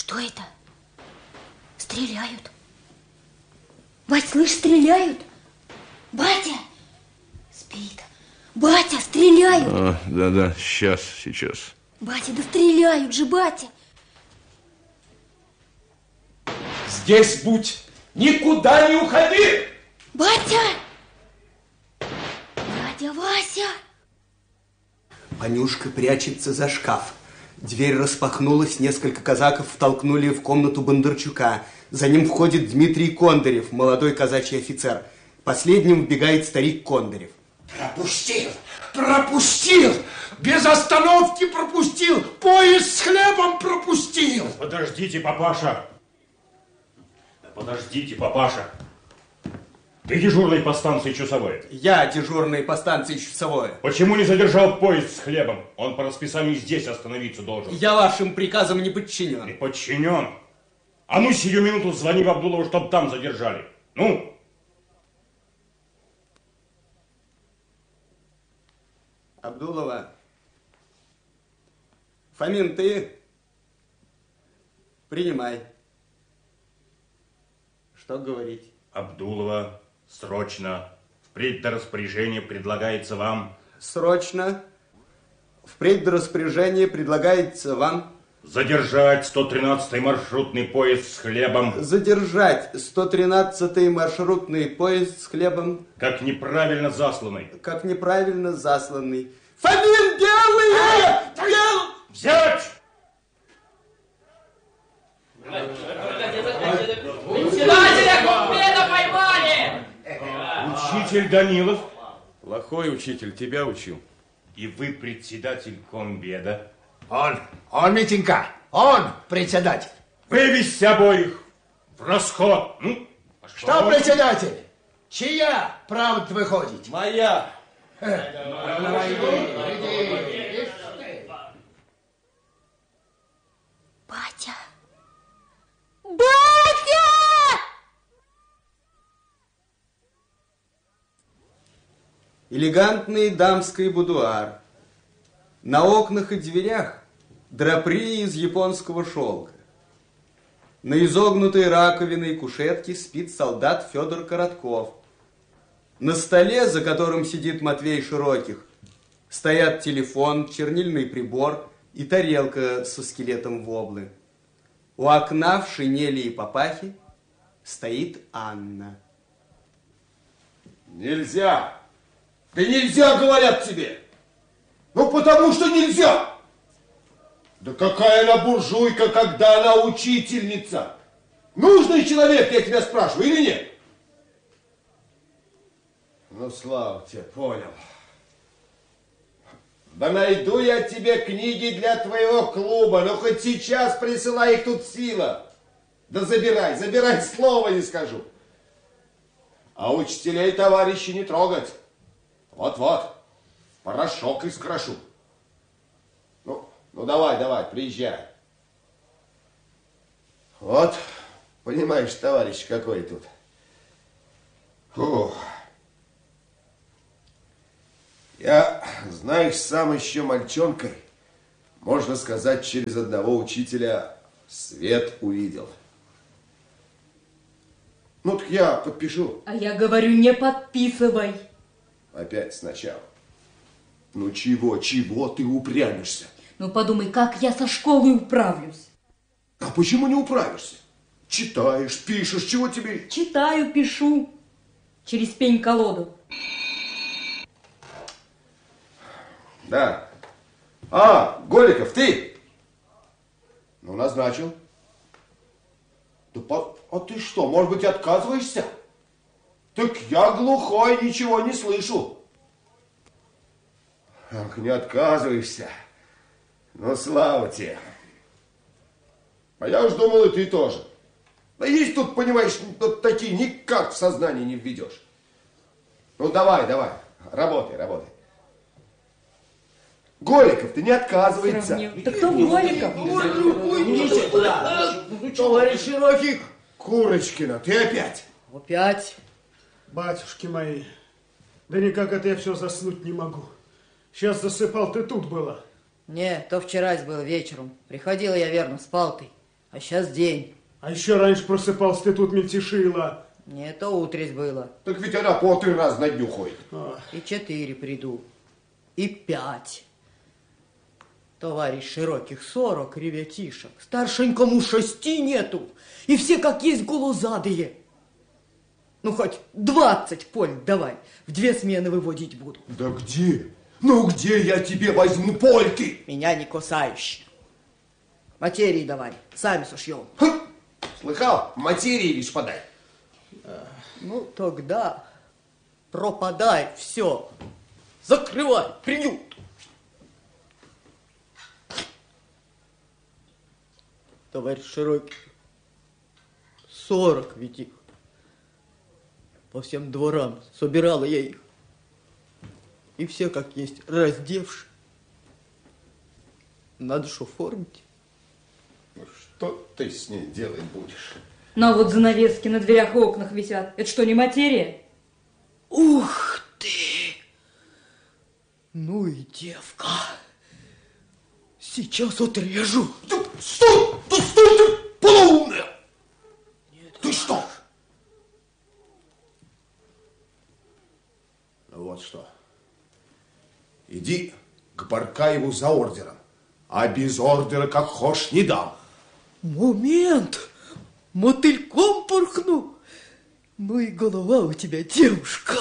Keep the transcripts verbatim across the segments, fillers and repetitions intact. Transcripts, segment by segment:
Что это? Стреляют. Бать, слышь, стреляют. Батя спит. Батя, стреляют. А, да-да, сейчас, сейчас. Батя, да стреляют же, батя. Здесь будь, никуда не уходи. Батя! Дядя Вася! Анюшка прячется за шкаф. Дверь распахнулась, несколько казаков втолкнули в комнату Бондарчука. За ним входит Дмитрий Кондарев, молодой казачий офицер. Последним вбегает старик Кондарев. Пропустил, пропустил, без остановки пропустил, поезд с хлебом пропустил. Подождите, папаша. Подождите, папаша. Ты дежурный по станции Часовой? Я дежурный по станции Часовой. Почему не задержал поезд с хлебом? Он по расписанию здесь остановиться должен. Я вашим приказам не подчинен. Не подчинен? А ну, сию минуту звони в Абдулову, чтоб там задержали. Ну? Абдулова. Фомин, ты? Принимай. Что говорить? Абдулова, срочно. Впредь до распоряжения предлагается вам... Срочно. Впредь до распоряжения предлагается вам... Задержать сто тринадцатый маршрутный поезд с хлебом. Задержать сто тринадцатый маршрутный поезд с хлебом. Как неправильно засланный. Как неправильно засланный. Фомин, делай! А, дел... Взять! Председателя комбеда поймали! Учитель Данилов. Плохой учитель, тебя учил. И вы председатель комбеда. Он, он, Митенька, он председатель. Вывести обоих в расход. Ну, что? Что председатель? Чья правда выходит? Моя. Батя! Батя! Элегантный дамский будуар. На окнах и дверях драприи из японского шелка. На изогнутой раковиной кушетке спит солдат Федор Коротков. На столе, за которым сидит Матвей Широких, стоят телефон, чернильный прибор и тарелка со скелетом воблы. У окна в шинели и папахе стоит Анна. Нельзя! Да нельзя, говорят тебе! Ну, потому что нельзя! Да какая она буржуйка, когда она учительница? Нужный человек, я тебя спрашиваю, или нет? Ну, слава тебе, понял. Да найду я тебе книги для твоего клуба, ну хоть сейчас присылай, их тут сила. Да забирай, забирай, слова не скажу. А учителей, товарищи, не трогать. Вот-вот, порошок искрошу. Ну, ну давай, давай, приезжай. Вот, понимаешь, товарищ, какой тут. Фух. Я, знаешь, сам еще мальчонкой, можно сказать, через одного учителя свет увидел. Ну, так я подпишу. А я говорю, не подписывай. Опять сначала. Ну, чего, чего ты упрямишься? Ну, подумай, как я со школой управлюсь. А почему не управишься? Читаешь, пишешь, чего тебе... Читаю, пишу. Через пень-колоду. Да. А, Голиков, ты? Ну, назначил. Да по... А ты что, может быть, отказываешься? Так я глухой, ничего не слышу. Ах, не отказываешься. Ну, слава тебе. А я уж думал, и ты тоже. Да есть тут, понимаешь, вот такие никак в сознание не введешь. Ну, давай, давай, работай, работай. Голиков, ты не отказывается. Да кто Голиков? Товарищ Широких. Курочкина, ты опять? Опять? Батюшки мои, да никак это я все заснуть не могу. Сейчас засыпал, ты тут была. Не, то вчера было вечером. Приходила я, верно, спал ты. А сейчас день. А еще раньше просыпался, ты тут мельтешила. Не, то утрись было. Так ведь она по три раза на дню ходит. И четыре приду. И пять. Товарищ Широких сорок ребятишек. Старшенькому шести нету. И все как есть голозадые. Ну, хоть двадцать поль давай. В две смены выводить буду. Да где? Ну, где я тебе возьму польки? Меня не кусающие. Материи давай. Сами сушьем. Хм. Слыхал? Материи лишь подай. Ну, тогда пропадай все. Закрывай приют. Товарищ Широкий, сорок ведь их. По всем дворам собирала я их. И все как есть раздевши. Надо ж оформить. Ну, что ты с ней делать будешь? Ну, а вот занавески на дверях и окнах висят. Это что, не материя? Ух ты! Ну и девка. Сейчас отрежу. Да стой! Да стой ты, полоумная! Нет, ты что? Ну вот что. Иди к Баркаеву за ордером. А без ордера, как хошь, не дам. Момент! Мотыльком порхну. Ну и голова у тебя, девушка.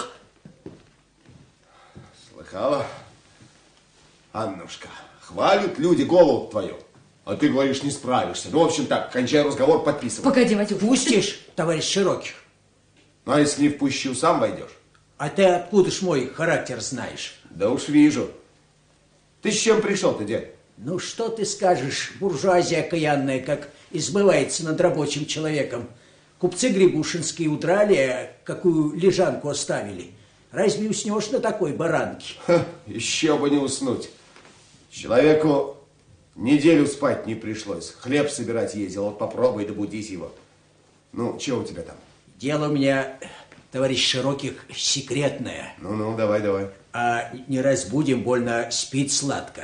Слыхала? Аннушка, хвалят люди голову твою. А ты говоришь, не справишься. Ну, в общем так, кончай разговор, подписывай. Погоди, Матюк. Пустишь, товарищ Широких? Ну, а если не впущу, сам войдешь? А ты откуда ж мой характер знаешь? Да уж вижу. Ты с чем пришел-то, дядь? Ну, что ты скажешь, буржуазия окаянная, как измывается над рабочим человеком. Купцы Грибушинские удрали, а какую лежанку оставили. Разве уснешь на такой баранке? Ха, еще бы не уснуть. Человеку неделю спать не пришлось. Хлеб собирать ездил. Вот попробуй добудить его. Ну, что у тебя там? Дело у меня, товарищ Широких, секретное. Ну-ну, давай, давай. А не разбудим, больно спит сладко.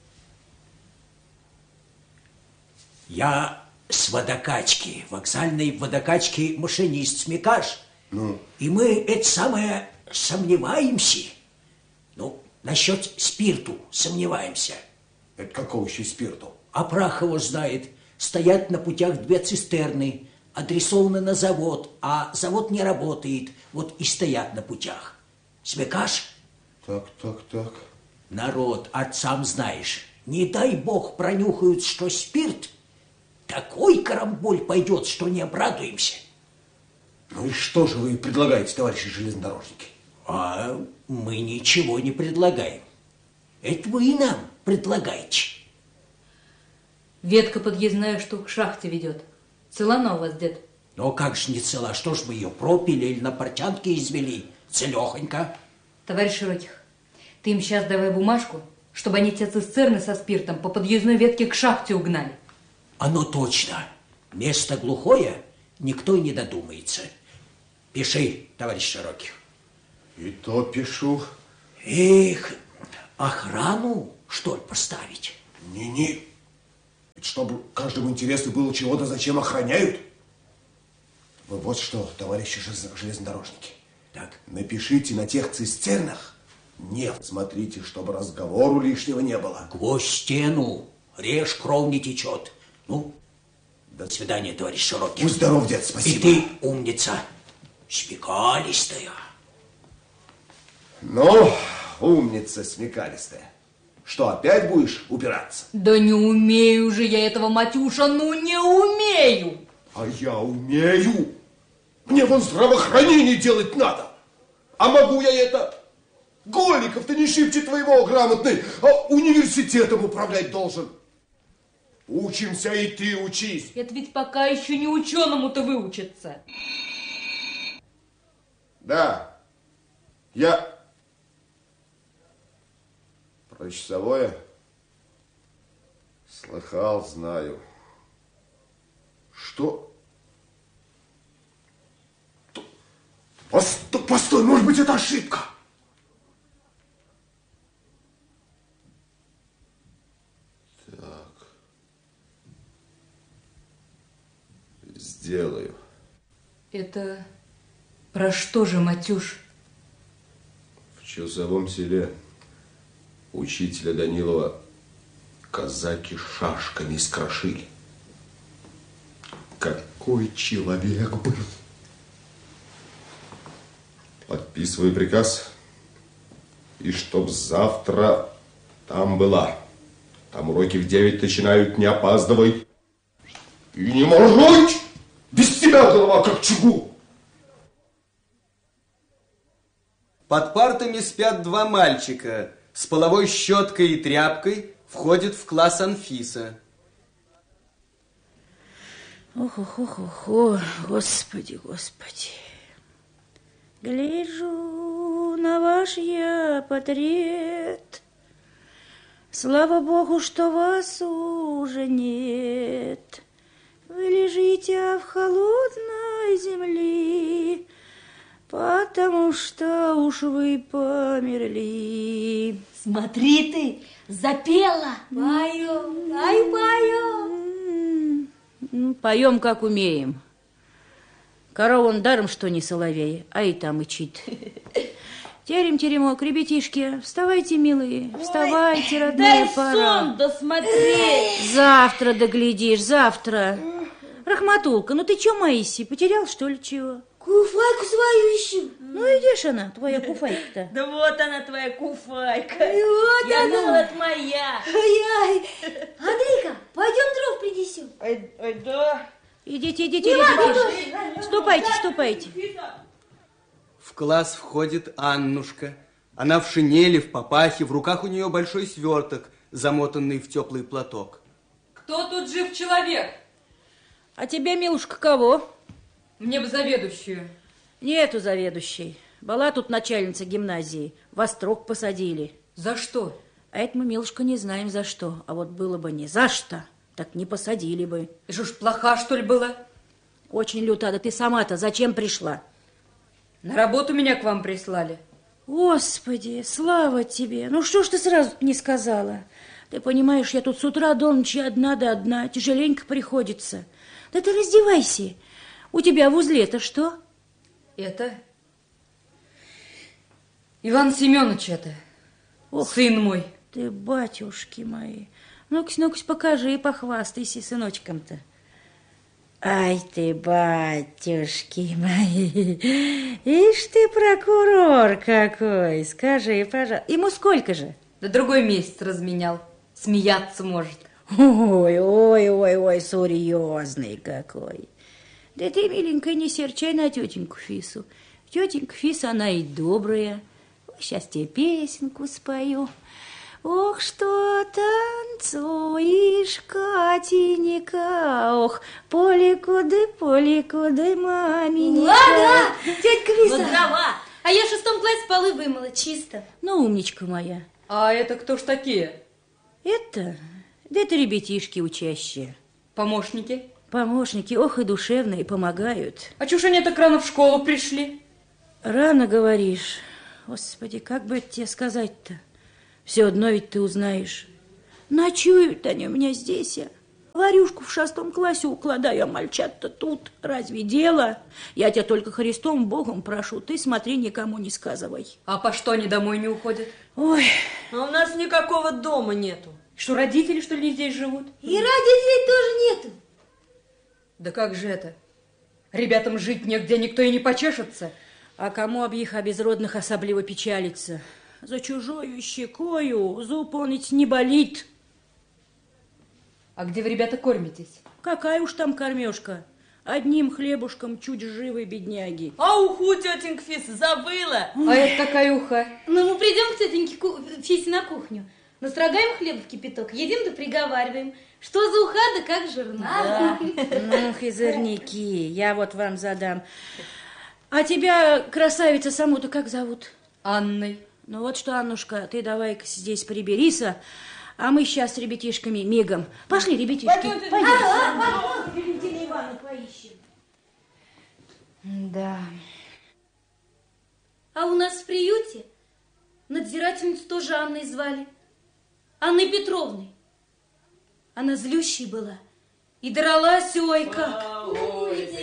Я с водокачки, вокзальной водокачки машинист, смекаш. Ну? И мы, это самое, сомневаемся. Ну, насчет спирту сомневаемся. Это какого еще спирту? А прах его знает. Стоят на путях две цистерны, адресованы на завод, а завод не работает. Вот и стоят на путях. Смекаш? Так, так, так. Народ, от сам знаешь, не дай бог пронюхают, что спирт, такой карамболь пойдет, что не обрадуемся. Ну и что же вы предлагаете, товарищи железнодорожники? А мы ничего не предлагаем. Это вы и нам предлагаете. Ветка подъездная, что к шахте ведет. Цела она у вас, дед? Ну как же не цела? Что ж мы ее пропили или на портянке извели? Целехонько. Товарищ Широких, ты им сейчас давай бумажку, чтобы они те цистерны со спиртом по подъездной ветке к шахте угнали. Оно точно. Место глухое, никто и не додумается. Пиши, товарищ Широких. И то пишу. Эх, охрану, что ли, поставить? Не-не. Ведь чтобы каждому интересно было чего-то, зачем охраняют? Вы вот что, товарищи железнодорожники. Так. Напишите на тех цистернах нефть. Смотрите, чтобы разговору лишнего не было. Гвоздь стену, режь, кровь не течет. Ну, до свидания, товарищ Широких. Будь здоров, дед, спасибо. И ты умница, смекалистая. Ну, умница смекалистая. Что, опять будешь упираться? Да не умею же я этого, Матюша, ну не умею. А я умею. Мне вон здравоохранение делать надо. А могу я это? Голиков-то не шибче твоего грамотный, а университетом управлять должен. Учимся, и ты учись. Это ведь пока еще не ученому-то выучиться. Да, я... Про часовое слыхал, знаю. Что? Постой, постой, может быть, это ошибка. Так. Сделаю. Это про что же, Матюш? В часовом селе учителя Данилова казаки шашками скрошили. Какой человек был! Подписывай приказ, и чтоб завтра там была. Там уроки в девять начинают, не опаздывай. И не моргнуть! Без тебя голова как чугун! Под партами спят два мальчика. С половой щеткой и тряпкой входит в класс Анфиса. Ох-ох-ох-ох, Господи, Господи. Гляжу на ваш я портрет. Слава Богу, что вас уже нет. Вы лежите в холодной земле, потому что уж вы померли. Смотри ты, запела. Поем, ай, поем. Поем, как умеем. Корова он даром, что не соловей, а и там мычит. Терем-теремок, ребятишки, вставайте, милые, вставайте, ой, родная дай пора. сон досмотреть. Завтра доглядишь, завтра. Рахматулка, ну ты чё, Маиси, потерял, что ли, чего? Куфайку свою ищу. Ну, идешь она, твоя куфайка-то. Да вот она, твоя куфайка. Вот Я она. думала, это моя. Ай-ай. Андрейка, пойдем дров принесем. Ай, ай, да. Идите, идите, Не могу, ребятишки. тоже. Ступайте, ступайте. В класс входит Аннушка. Она в шинели, в папахе, в руках у нее большой сверток, замотанный в теплый платок. Кто тут жив человек? А тебе, милушка, кого? Мне бы заведующую. Нету заведующей. Была тут начальница гимназии. Во строк посадили. За что? А это мы, милушка, не знаем за что. А вот было бы не за что, так не посадили бы. И что ж, плоха, что ли, была? Очень люта. Да ты сама-то зачем пришла? На работу меня к вам прислали. Господи, слава тебе. Ну что ж ты сразу не сказала? Ты понимаешь, я тут с утра до ночи одна да одна. Тяжеленько приходится. Да ты раздевайся. У тебя в узле-то что? Это? Иван Семенович это. Ох, сын мой. Ты, батюшки мои. Ну-ка, ну-ка, покажи и похвастайся сыночком-то. Ай ты, батюшки мои. Ишь ты, прокурор какой. Скажи, пожалуйста. Ему сколько же? Да другой месяц разменял. Смеяться может. Ой, ой, ой, ой, серьезный какой. Да ты, миленькая, не серчай на тетеньку Фису. Тетенька Фиса, она и добрая. Сейчас тебе песенку спою. Ох, что танцуешь, Катенька, ох, поле-куды, поле-куды, маменька. Ладно, тетя Фиса. Вот дрова. А я в шестом классе полы вымыла чисто. Ну, умничка моя. А это кто ж такие? Это? Да это ребятишки учащие. Помощники? Помощники, ох, и душевные, помогают. А чушь они так рано в школу пришли? Рано говоришь. Господи, как бы это тебе сказать-то? Все одно ведь ты узнаешь. Ночуют они у меня здесь. Я Варюшку в шестом классе укладаю, а мальчат-то тут. Разве дело? Я тебя только Христом Богом прошу, ты смотри, никому не сказывай. А по что они домой не уходят? Ой. А у нас никакого дома нету. Что, родители, что ли, здесь живут? И родителей тоже нету. Да как же это? Ребятам жить негде, никто и не почешется. А кому об их обезродных особливо печалиться? За чужою щекою зуб он ведь не болит. А где вы, ребята, кормитесь? Какая уж там кормежка? Одним хлебушком чуть живы бедняги. А уху тетенька Фиса забыла. А это какая уха? Ну, мы придем к тетеньке Ку... Фисе на кухню. Настрогаем хлеб в кипяток, едим да приговариваем. Что за уха, да как жирна. Ну, хизырники, я вот вам задам. А тебя, красавица, саму-то как зовут? Анной. Ну вот что, Аннушка, ты давай-ка здесь приберися, а мы сейчас с ребятишками мигом. Пошли, ребятишки. Пойдемте, Валентина Ивановна, поищем. Да. А у нас в приюте надзирательницу тоже Анной звали. Анной Петровной. Она злющей была и дралась, ой как. Ой,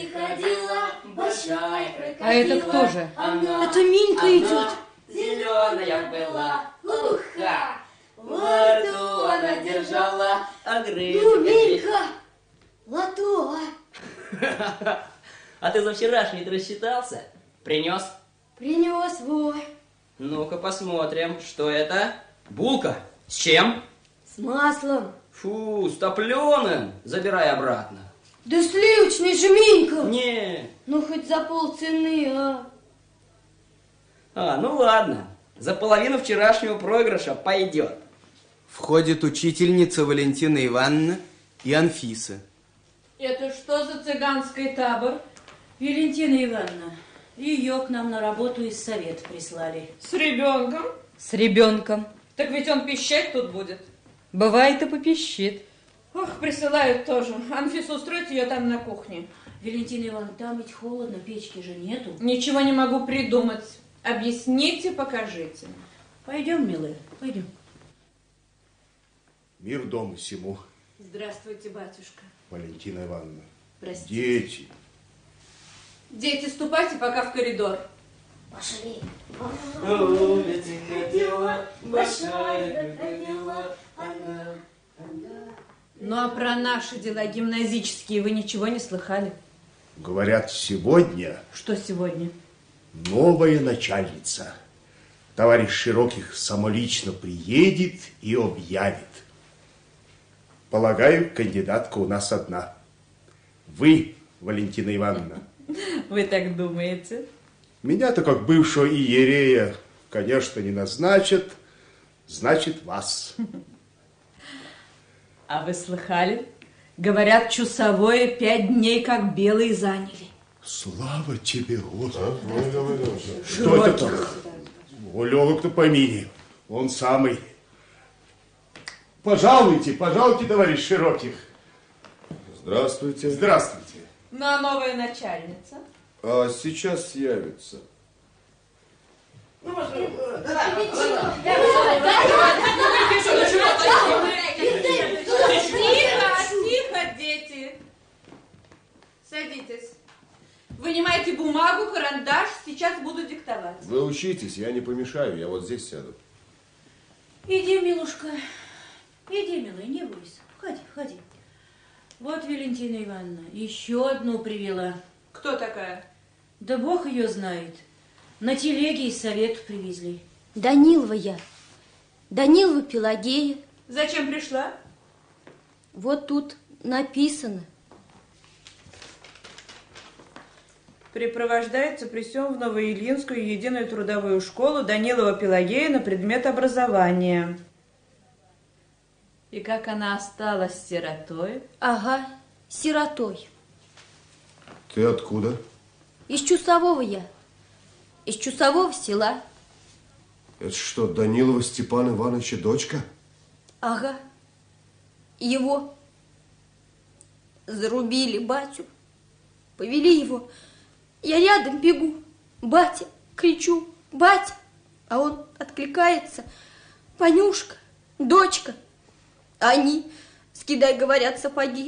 большая крокодила. А это кто же? Она, Это Минька она идет. Зеленая была, уха. Во рту она держала огрызок. Ну, Минька, лото, а? А ты за вчерашний рассчитался? Принес? принес, во. Ну-ка посмотрим, что это? Булка. С чем? С маслом. Фу, с топленым. Забирай обратно. Да сливочный же, Минька. Не. Ну, хоть за полцены, а. А, ну ладно. За половину вчерашнего проигрыша пойдет. Входит учительница Валентина Ивановна и Анфиса. Это что за цыганский табор? Валентина Ивановна, ее к нам на работу из совета прислали. С ребенком? С ребенком. Так ведь он пищать тут будет. Бывает и попищит. Ох, присылают тоже. Анфису, устройте ее там на кухне. Валентина Ивановна, там ведь холодно, печки же нету. Ничего не могу придумать. Объясните, покажите. Пойдем, милая, пойдем. Мир дому всему, Здравствуйте, батюшка. Валентина Ивановна. Простите. Дети. Дети, ступайте пока в коридор. Пошли. Улица ходила, большая крокодила, она, она. Ну, а про наши дела гимназические вы ничего не слыхали? Говорят, сегодня Что сегодня? новая начальница. Товарищ Широких самолично приедет и объявит. Полагаю, кандидатка у нас одна. Вы, Валентина Ивановна. Вы так думаете? Меня-то, как бывшего иерея, конечно, не назначат. Значит, вас. А вы слыхали? Говорят, часовое пять дней как белые заняли. Слава тебе, Господи. Что это так? Лёгок-то помини. Он самый. Пожалуйте, пожалуйте, товарищ Широких. Здравствуйте. Здравствуйте. Ну, а новая начальница? А сейчас явится. Тихо, тихо, дети. Садитесь. Вынимайте бумагу, карандаш, сейчас буду диктовать. Вы учитесь, я не помешаю, я вот здесь сяду. Иди, милушка, иди, милая, не бойся. Входи, входи. Вот Валентина Ивановна, еще одну привела. Кто такая? Да Бог ее знает. На телеге из совета привезли. Данилова я. Данилова Пелагея. Зачем пришла? Вот тут написано. Припровождается при сём в Новоильинскую единую трудовую школу Данилова Пелагея на предмет образования. И как она осталась сиротой? Ага, сиротой. Ты откуда? Из Чусового я. Из Чусового села. Это что, Данилова Степана Ивановича дочка? Ага. Его зарубили батю. Повели его. Я рядом бегу. Батя, кричу, батя. А он откликается. Панюшка, дочка. Они, скидай, говорят, сапоги.